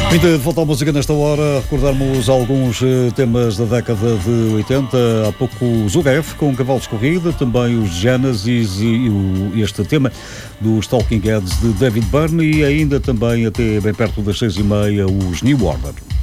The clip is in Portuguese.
Ainda falta a música nesta hora, recordarmos alguns temas da década de 80. Há pouco o Zugef com Cavalos de Corrida, também os Genesis e este tema dos Talking Heads de David Byrne e ainda também até bem perto das 6h30 os New Order.